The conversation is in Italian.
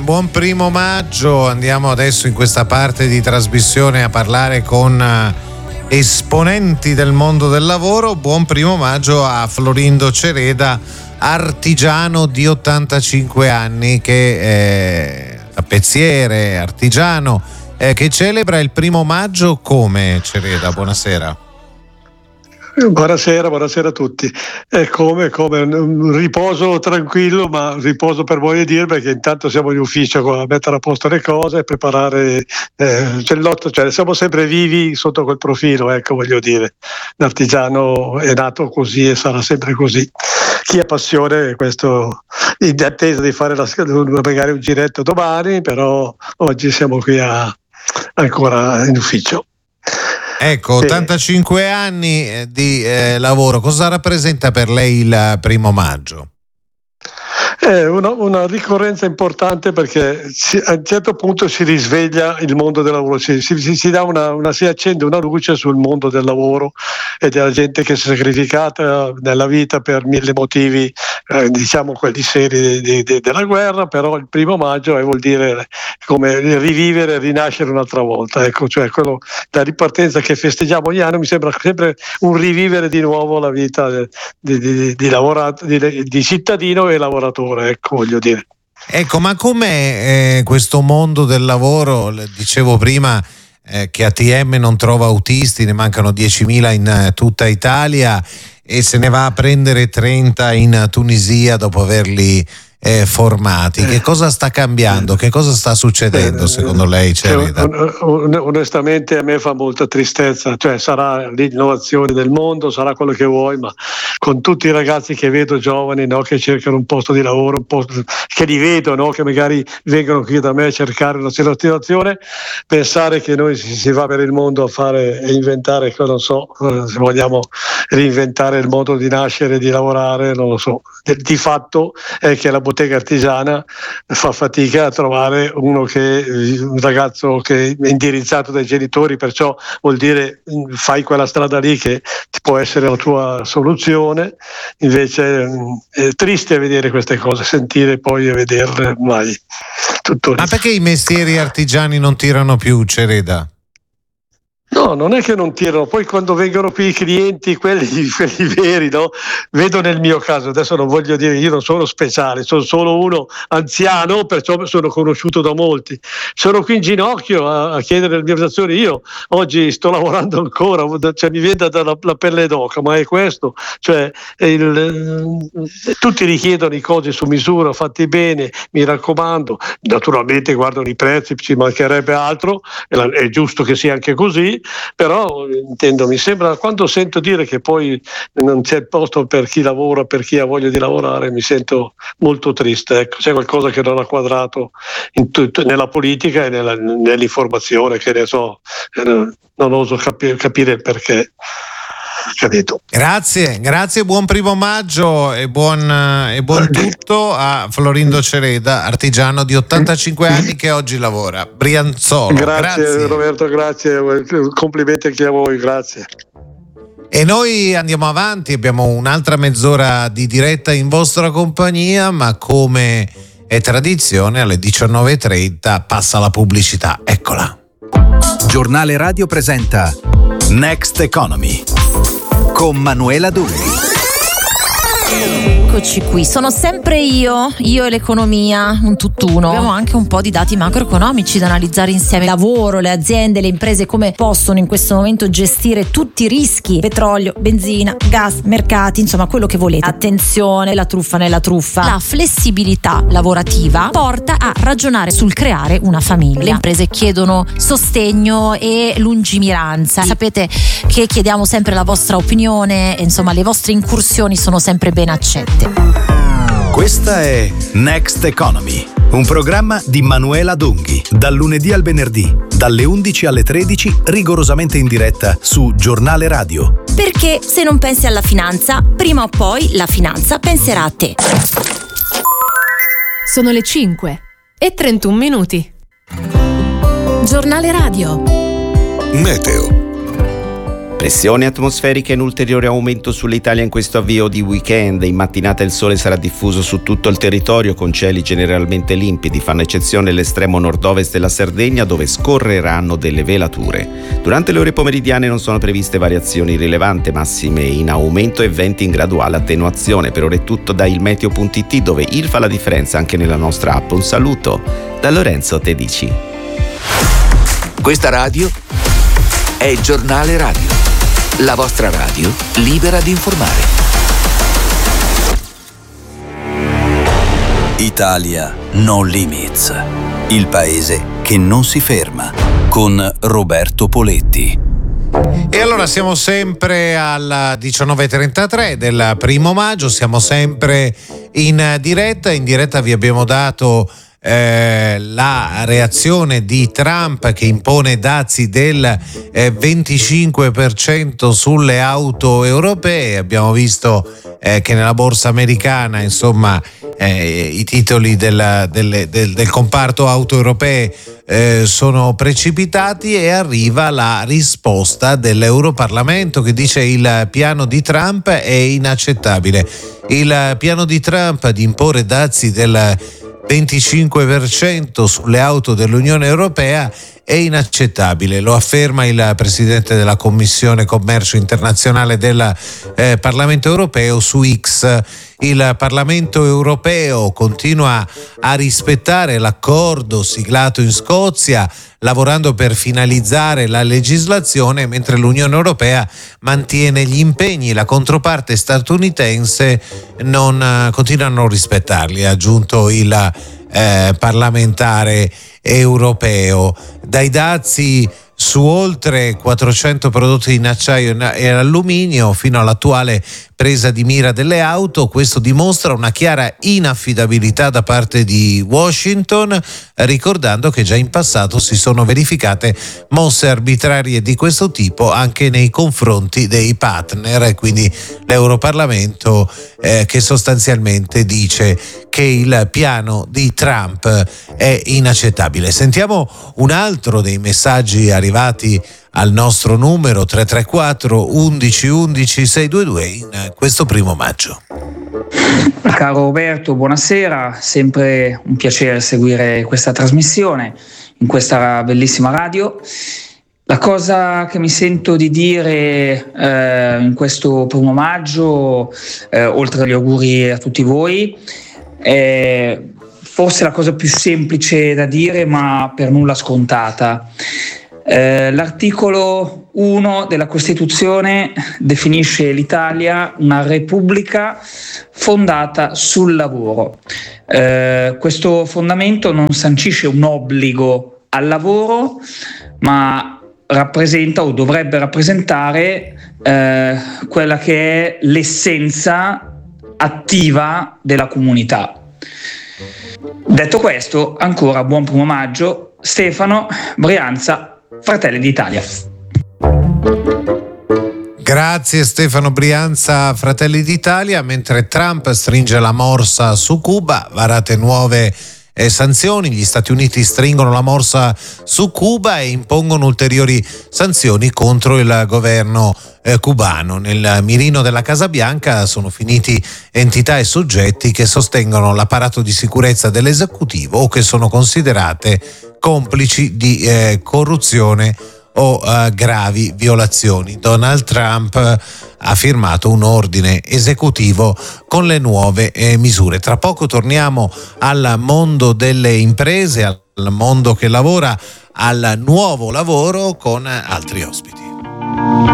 buon primo maggio. Andiamo adesso in questa parte di trasmissione a parlare con esponenti del mondo del lavoro. Buon primo maggio a Florindo Cereda, artigiano di 85 anni, che è tappezziere, artigiano, che celebra il primo maggio come, Cereda? Buonasera. Buonasera a tutti. È come un riposo tranquillo, ma riposo per voi dire, perché intanto siamo in ufficio a mettere a posto le cose e preparare l'otto, cioè siamo sempre vivi sotto quel profilo, ecco, voglio dire. L'artigiano è nato così e sarà sempre così. Chi ha passione, questo in attesa di fare magari un giretto domani, però oggi siamo qui ancora in ufficio. Ecco, 85 anni di lavoro, cosa rappresenta per lei il primo maggio? È una ricorrenza importante, perché a un certo punto si risveglia il mondo del lavoro, si dà si accende una luce sul mondo del lavoro e della gente che si è sacrificata nella vita per mille motivi, diciamo quelli seri della guerra, però il primo maggio vuol dire come rivivere, rinascere un'altra volta, ecco, cioè quello, la ripartenza che festeggiamo ogni anno mi sembra sempre un rivivere di nuovo la vita di cittadino e lavoratore, ecco, voglio dire. Ecco, ma com'è questo mondo del lavoro? Dicevo prima che ATM non trova autisti, ne mancano 10.000 in tutta Italia e se ne va a prendere 30 in Tunisia dopo averli formati. Che cosa sta cambiando? Che cosa sta succedendo secondo lei, Cereda? Onestamente a me fa molta tristezza, cioè sarà l'innovazione del mondo, sarà quello che vuoi, ma con tutti i ragazzi che vedo giovani, no, che cercano un posto di lavoro, che li vedo, no, che magari vengono qui da me a cercare una situazione, pensare che noi si va per il mondo a fare e inventare, non so, se vogliamo reinventare il modo di nascere, di lavorare, non lo so. Di fatto è che la bottega artigiana fa fatica a trovare un ragazzo che è indirizzato dai genitori, perciò vuol dire fai quella strada lì che può essere la tua soluzione. Invece è triste vedere queste cose, sentire poi e vederle mai. Tutto lì. Ma perché i mestieri artigiani non tirano più, Cereda? No, non è che non tirano, poi quando vengono qui i clienti, quelli veri, no? Vedo nel mio caso, adesso non voglio dire, io non sono speciale, sono solo uno anziano, perciò sono conosciuto da molti. Sono qui in ginocchio a chiedere le mie prestazioni, io oggi sto lavorando ancora, cioè mi viene la pelle d'oca, ma è questo, cioè tutti richiedono i cose su misura, fatti bene, mi raccomando, naturalmente guardano i prezzi, ci mancherebbe altro, è giusto che sia anche così. Però intendo, mi sembra, quando sento dire che poi non c'è posto per chi lavora, per chi ha voglia di lavorare, mi sento molto triste, ecco. C'è qualcosa che non ha quadrato nella politica e nell'informazione, che ne so, non oso capire il perché. Capito? Grazie, buon primo maggio e buon tutto a Florindo Cereda, artigiano di 85 anni che oggi lavora Brianzolo. Grazie Roberto, grazie, complimenti anche a voi, grazie. E noi andiamo avanti, abbiamo un'altra mezz'ora di diretta in vostra compagnia, ma come è tradizione alle 19:30 passa la pubblicità, eccola. Giornale Radio presenta Next Economy con Manuela Dulli. Eccoci qui, sono sempre io e l'economia, un tutt'uno. Abbiamo anche un po' di dati macroeconomici da analizzare insieme. Il lavoro, le aziende, le imprese come possono in questo momento gestire tutti i rischi: petrolio, benzina, gas, mercati, insomma quello che volete. Attenzione, la truffa nella truffa. La flessibilità lavorativa porta a ragionare sul creare una famiglia. Le imprese chiedono sostegno e lungimiranza. Sapete che chiediamo sempre la vostra opinione, insomma le vostre incursioni sono sempre ben accette. Questa è Next Economy, un programma di Manuela Dunghi, dal lunedì al venerdì, dalle 11 alle 13, rigorosamente in diretta su Giornale Radio. Perché se non pensi alla finanza, prima o poi la finanza penserà a te. Sono le 5:31. Giornale Radio. Meteo. Pressioni atmosferiche in ulteriore aumento sull'Italia in questo avvio di weekend. In mattinata il sole sarà diffuso su tutto il territorio con cieli generalmente limpidi, fanno eccezione l'estremo nord-ovest della Sardegna dove scorreranno delle velature. Durante le ore pomeridiane non sono previste variazioni rilevanti, massime in aumento e venti in graduale attenuazione. Per ora è tutto da ilmeteo.it dove il fa la differenza anche nella nostra app. Un saluto da Lorenzo Tedici. Questa radio è il Giornale Radio. La vostra radio libera di informare. Italia No Limits. Il paese che non si ferma. Con Roberto Poletti. E allora siamo sempre alla 19:33 del 1 maggio, siamo sempre in diretta. In diretta vi abbiamo dato la reazione di Trump che impone dazi del 25% sulle auto europee. Abbiamo visto che nella borsa americana insomma i titoli del comparto auto europee sono precipitati e arriva la risposta dell'Europarlamento che dice il piano di Trump è inaccettabile. Il piano di Trump di imporre dazi del 25% sulle auto dell'Unione Europea è inaccettabile, lo afferma il presidente della Commissione Commercio Internazionale del Parlamento Europeo su X. Il Parlamento Europeo continua a rispettare l'accordo siglato in Scozia, lavorando per finalizzare la legislazione, mentre l'Unione Europea mantiene gli impegni. La controparte statunitense continua a non rispettarli, ha aggiunto il parlamentare europeo. Dai dazi su oltre 400 prodotti in acciaio e alluminio fino all'attuale presa di mira delle auto, questo dimostra una chiara inaffidabilità da parte di Washington, ricordando che già in passato si sono verificate mosse arbitrarie di questo tipo anche nei confronti dei partner, e quindi l'Europarlamento che sostanzialmente dice che il piano di Trump è inaccettabile. Sentiamo un altro dei messaggi arrivati al nostro numero 334 11 11 622 in questo 1 maggio. Caro Roberto, buonasera, sempre un piacere seguire questa trasmissione in questa bellissima radio. La cosa che mi sento di dire in questo 1 maggio, oltre agli auguri a tutti voi, è forse la cosa più semplice da dire ma per nulla scontata. L'articolo 1 della Costituzione definisce l'Italia una repubblica fondata sul lavoro. Questo fondamento non sancisce un obbligo al lavoro, ma rappresenta o dovrebbe rappresentare quella che è l'essenza attiva della comunità. Detto questo, ancora buon 1 maggio, Stefano, Brianza, Fratelli d'Italia. Grazie Stefano Brianza, Fratelli d'Italia. Mentre Trump stringe la morsa su Cuba, varate nuove sanzioni, gli Stati Uniti stringono la morsa su Cuba e impongono ulteriori sanzioni contro il governo cubano. Nel mirino della Casa Bianca sono finiti entità e soggetti che sostengono l'apparato di sicurezza dell'esecutivo o che sono considerate complici di corruzione o gravi violazioni. Donald Trump ha firmato un ordine esecutivo con le nuove misure. Tra poco torniamo al mondo delle imprese, al mondo che lavora, al nuovo lavoro con altri ospiti.